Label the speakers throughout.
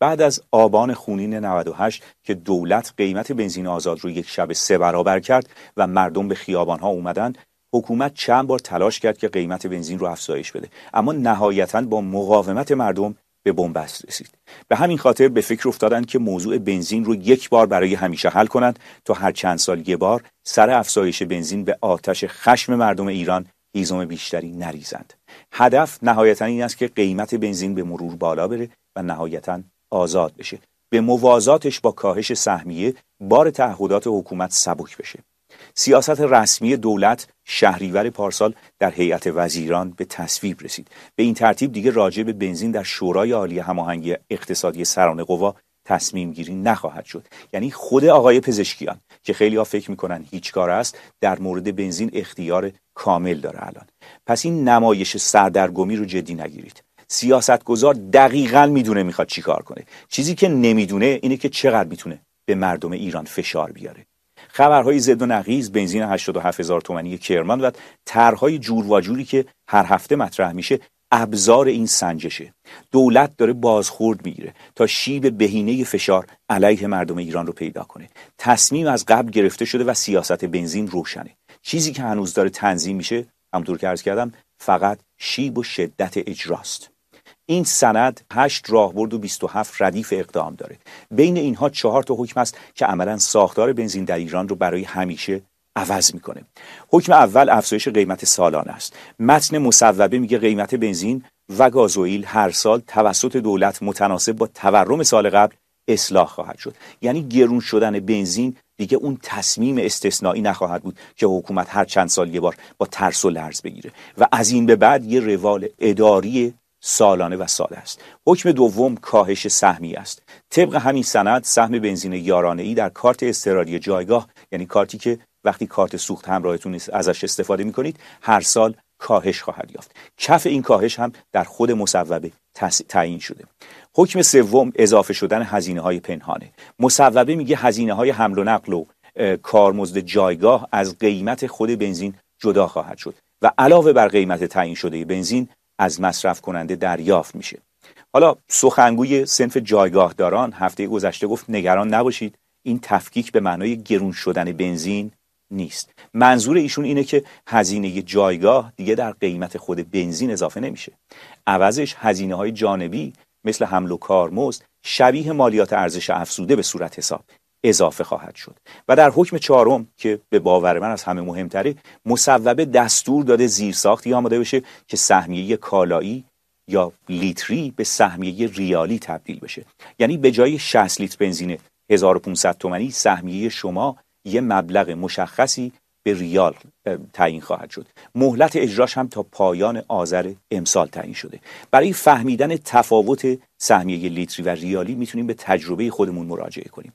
Speaker 1: بعد از آبان خونین 98 که دولت قیمت بنزین آزاد رو یک شب 3 برابر کرد و مردم به خیابان‌ها اومدن، حکومت چند بار تلاش کرد که قیمت بنزین رو افزایش بده، اما نهایتاً با مقاومت مردم به بنبست رسید. به همین خاطر به فکر افتادن که موضوع بنزین رو یک بار برای همیشه حل کنند تا هر چند سال یک بار سر افزایش بنزین به آتش خشم مردم ایران هیزم بیشتری نریزند. هدف نهایتاً این است که قیمت بنزین به مرور بالا بره و نهایتاً آزاد بشه. به موازاتش با کاهش سهمیه بار تعهدات حکومت سبک بشه. سیاست رسمی دولت شهریور پارسال در هیئت وزیران به تصویب رسید. به این ترتیب دیگه راجع به بنزین در شورای عالی هماهنگی اقتصادی سران قوا تصمیم گیری نخواهد شد. یعنی خود آقای پزشکیان که خیلی ها فکر میکنن هیچ کار است، در مورد بنزین اختیار کامل داره الان. پس این نمایش سردرگمی رو جدی نگیرید. سیاستگزار دقیقاً میدونه میخواد چی کار کنه. چیزی که نمیدونه اینه که چقدر میتونه به مردم ایران فشار بیاره. خبرهای ضد و نقیض، بنزین 87,000 تومانی کرمان و طرحهای جور و جوری که هر هفته مطرح میشه ابزار این سنجشه. دولت داره بازخورد میگیره تا شیب بهینه فشار علیه مردم ایران رو پیدا کنه. تصمیم از قبل گرفته شده و سیاست بنزین روشنه. چیزی که هنوز داره تنظیم میشه، همونطور که عرض کردم، فقط شیب و شدت اجراست. این سند 8 راهبرد و 27 ردیف اقدام داره. بین اینها 4 تا حکم است که عملاً ساختار بنزین در ایران رو برای همیشه عوض میکنه. حکم اول افزایش قیمت سالانه است. متن مصوبه میگه قیمت بنزین و گازوئیل هر سال توسط دولت متناسب با تورم سال قبل اصلاح خواهد شد. یعنی گرون شدن بنزین دیگه اون تصمیم استثنایی نخواهد بود که حکومت هر چند سال یه بار با ترس و لرز بگیره و از این به بعد یه روال اداری سالانه و ساده است. حکم دوم کاهش سهمیه است. طبق همین سند سهم بنزین یارانه‌ای در کارت اضطراری جایگاه، یعنی کارتی که وقتی کارت سوخت همراهتون ازش استفاده می‌کنید، هر سال کاهش خواهد یافت. کف این کاهش هم در خود مصوبه تعیین شده. حکم سوم اضافه شدن هزینه‌های پنهانه. مصوبه میگه هزینه‌های حمل و نقل و کارمزد جایگاه از قیمت خود بنزین جدا خواهد شد و علاوه بر قیمت تعیین شده بنزین از مصرف کننده دریافت میشه. حالا سخنگوی صنف جایگاه داران هفته گذشته گفت نگران نباشید، این تفکیک به معنای گرون شدن بنزین نیست. منظور ایشون اینه که هزینه جایگاه دیگه در قیمت خود بنزین اضافه نمیشه. عوضش هزینه‌های جانبی مثل حمل و کارمزد شبیه مالیات ارزش افزوده به صورت حساب اضافه خواهد شد. و در حکم چهارم که به باور من از همه مهمتره، مصوبه دستور داده زیرساختی آماده بشه که سهمیه کالایی یا لیتری به سهمیه ریالی تبدیل بشه. یعنی به جای 60 لیتر بنزین 1500 تومانی سهمیه شما یه مبلغ مشخصی به ریال تعیین خواهد شد. مهلت اجراش هم تا پایان آذر امسال تعیین شده. برای فهمیدن تفاوت سهمیه لیتری و ریالی میتونیم به تجربه خودمون مراجعه کنیم.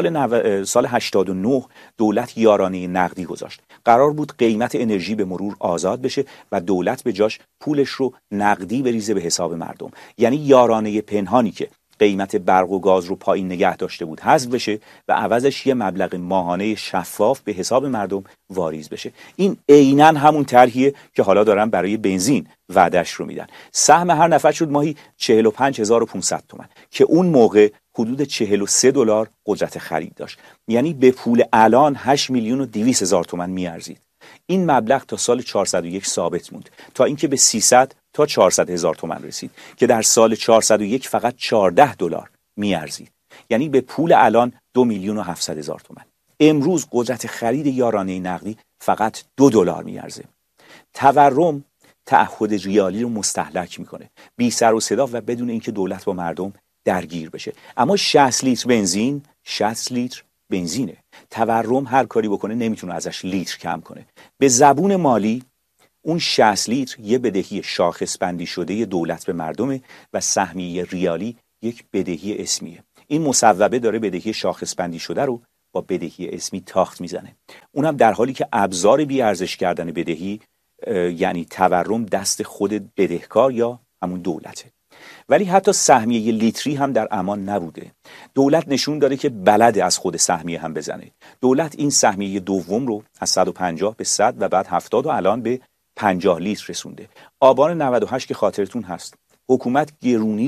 Speaker 1: سال 89 دولت یارانه نقدی گذاشت. قرار بود قیمت انرژی به مرور آزاد بشه و دولت به جاش پولش رو نقدی بریزه به حساب مردم. یعنی یارانه پنهانی که قیمت برق و گاز رو پایین نگه داشته بود حذف بشه و عوضش یه مبلغ ماهانه شفاف به حساب مردم واریز بشه. این عیناً همون طرحیه که حالا دارن برای بنزین وعده‌اش رو میدن. سهم هر نفر شد ماهی 45500 تومان که اون موقع حدود 43 دلار قدرت خرید داشت. یعنی به پول الان 8,200,000 تومان میارزید. این مبلغ تا سال 401 ثابت موند تا اینکه به 300 تا 400,000 تومان رسید که در سال 401 فقط 14 دلار میارزید. یعنی به پول الان 2,700,000 تومان. امروز قدرت خرید یارانه نقدی فقط 2 دلار میارزه. تورم تعهد ریالی رو مستهلک میکنه، بی سر و صدا و بدون اینکه دولت با مردم درگیر بشه. اما 60 لیتر بنزین 60 لیتر بنزینه. تورم هر کاری بکنه نمیتونه ازش لیتر کم کنه. به زبون مالی اون 60 لیتر یه بدهی شاخص بندی شده دولت به مردمه و سهمیه ریالی یک بدهی اسمیه. این مصوبه داره بدهی شاخص بندی شده رو با بدهی اسمی تاخت میزنه. اونم در حالی که ابزار بی ارزش کردن بدهی یعنی تورم دست خود بدهکار یا همون دولته. ولی حتی سهمیه لیتری هم در امان نبوده. دولت نشون داده که بلده از خود سهمیه هم بزنه. دولت این سهمیه دوم رو از 150 به 100 و بعد 70 و الان به 50 لیتر رسونده. آبان 98 که خاطرتون هست، حکومت گرونی رو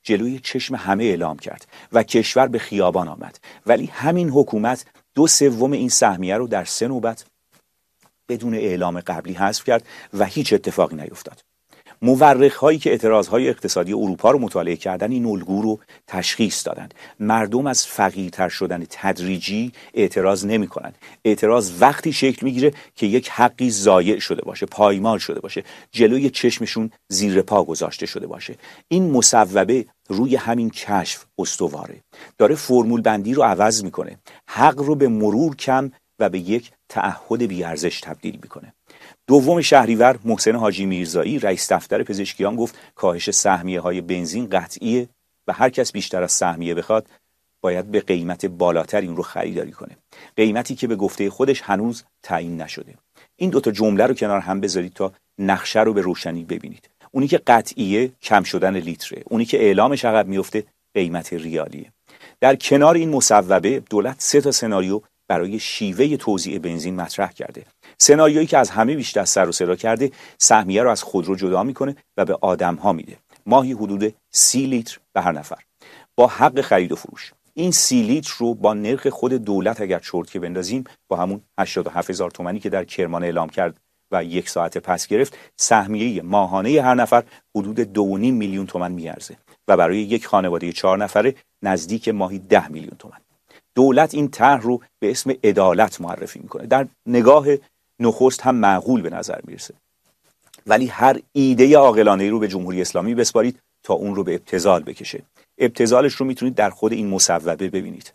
Speaker 1: جلوی چشم همه اعلام کرد و کشور به خیابان آمد. ولی همین حکومت 2/3 این سهمیه رو در 3 نوبت بدون اعلام قبلی حذف کرد و هیچ اتفاقی نیفتاد. مورخ‌هایی که اعتراضهای اقتصادی اروپا رو مطالعه کردن این الگو رو تشخیص دادند. مردم از فقیرتر شدن تدریجی اعتراض نمی‌کنند. اعتراض وقتی شکل میگیره که یک حقی ضایع شده باشه، پایمال شده باشه، جلوی چشمشون زیر پا گذاشته شده باشه. این مصوبه روی همین کشف استواره. داره فرمول بندی رو عوض میکنه. حق رو به مرور کم و به یک تعهد بی‌ارزش تبدیل میکنه. 2 شهریور محسن حاجی میرزایی رئیس دفتر پزشکیان گفت کاهش سهمیه‌های بنزین قطعیه و هر کس بیشتر از سهمیه بخواد باید به قیمت بالاتر این رو خریداری کنه، قیمتی که به گفته خودش هنوز تعیین نشده. این 2 جمله رو کنار هم بذارید تا نقشه رو به روشنی ببینید. اونی که قطعیه کم شدن لیتره، اونی که اعلامش عقب میفته قیمت ریالیه. در کنار این مصوبه دولت 3 سناریو برای شیوه توزیع بنزین مطرح کرده. سناریویی که از همه بیشتر سر و صدا کرده، سهمیه رو از خودرو جدا میکنه و به آدم‌ها میده. ماهی حدود 30 لیتر به هر نفر با حق خرید و فروش. این 30 لیتر رو با نرخ خود دولت اگر چرت که بندازیم، با همون 87,000 تومانی که در کرمان اعلام کرد و 1 ساعت پس گرفت، سهمیه ماهانه هر نفر حدود 2.5 میلیون تومان میارزه و برای یک خانواده 4 نفره نزدیک ماهی 10 میلیون تومان. دولت این طرح رو به اسم عدالت معرفی میکنه. در نگاه نخست هم معقول به نظر میرسه، ولی هر ایده عاقلانه‌ای رو به جمهوری اسلامی بسپارید تا اون رو به ابتذال بکشه. ابتذالش رو میتونید در خود این مصوبه ببینید.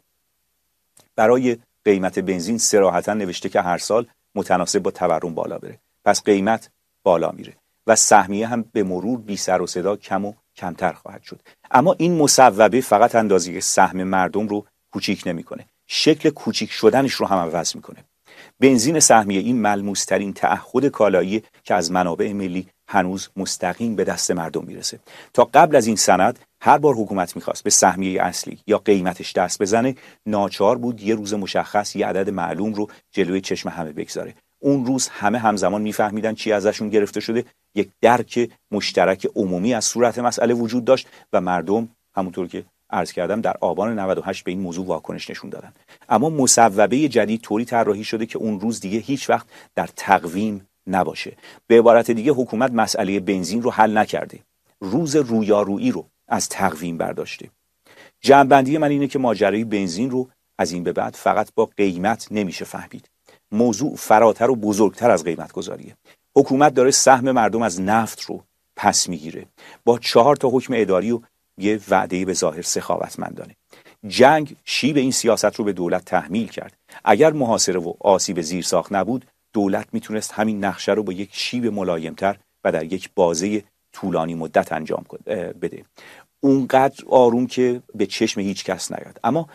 Speaker 1: برای قیمت بنزین صراحتاً نوشته که هر سال متناسب با تورم بالا بره، پس قیمت بالا میره و سهمیه هم به مرور بی سر و صدا کم و کمتر خواهد شد. اما این مصوبه فقط اندازه سهم مردم رو کوچیک نمیکنه، شکل کوچیک شدنش رو هم عوض میکنه. بنزین سهمیه این ملموس‌ترین تعهد کالایی که از منابع ملی هنوز مستقیم به دست مردم میرسه. تا قبل از این سند هر بار حکومت میخواست به سهمیه اصلی یا قیمتش دست بزنه، ناچار بود یه روز مشخص یه عدد معلوم رو جلوی چشم همه بگذاره. اون روز همه همزمان میفهمیدن چی ازشون گرفته شده. یک درک مشترک عمومی از صورت مسئله وجود داشت و مردم همونطور که عرض کردم در آبان 98 به این موضوع واکنش نشون دادن. اما مصوبه جدید طوری طراحی شده که اون روز دیگه هیچ وقت در تقویم نباشه. به عبارت دیگه حکومت مسئله بنزین رو حل نکرده، روز رویارویی رو از تقویم برداشته. جمع‌بندی من اینه که ماجرای بنزین رو از این به بعد فقط با قیمت نمیشه فهمید. موضوع فراتر و بزرگتر از قیمت گذاریه. حکومت داره سهم مردم از نفت رو پس میگیره با 4 حکم اداری و یه وعده به ظاهر سخاوتمندانه. جنگ شیب این سیاست رو به دولت تحمیل کرد. اگر محاصره و آسیب زیرساخت نبود، دولت میتونست همین نقشه رو با یک شیب ملایمتر و در یک بازه طولانی مدت انجام بده. اونقدر آروم که به چشم هیچ کس نیاد. اما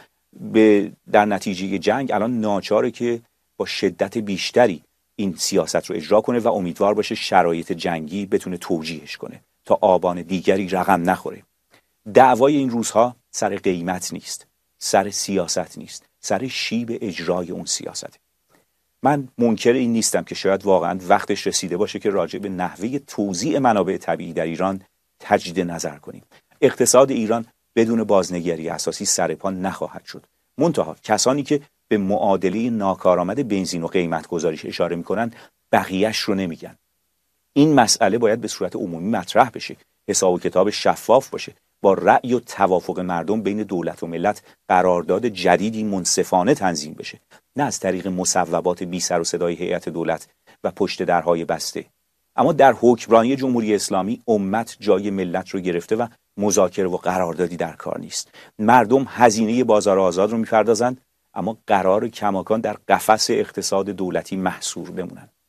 Speaker 1: در نتیجه جنگ الان ناچاره که با شدت بیشتری این سیاست رو اجرا کنه و امیدوار باشه شرایط جنگی بتونه توجیهش کنه تا آبان دیگری رقم نخوره. دعوای این روزها سر قیمت نیست، سر سیاست نیست، سر شیب اجرای اون سیاسته. من منکر این نیستم که شاید واقعا وقتش رسیده باشه که راجع به نحوه توزیع منابع طبیعی در ایران تجدید نظر کنیم. اقتصاد ایران بدون بازنگری اساسی سر پا نخواهد شد. منتها کسانی که به معادله ناکارآمد بنزین و قیمت گذاریش اشاره میکنن بقیه‌اش رو نمیگن. این مسئله باید به صورت عمومی مطرح بشه، حساب و کتاب شفاف باشه، با رأی و توافق مردم بین دولت و ملت قرارداد جدیدی منصفانه تنظیم بشه، نه از طریق مصوبات بی سر و صدای هیئت دولت و پشت درهای بسته. اما در حکمرانی جمهوری اسلامی امت جای ملت رو گرفته و مذاکره و قراردادی در کار نیست. مردم هزینه بازار آزاد رو میپردازند، اما قرار کماکان در قفس اقتصاد دولتی محصور بمونن.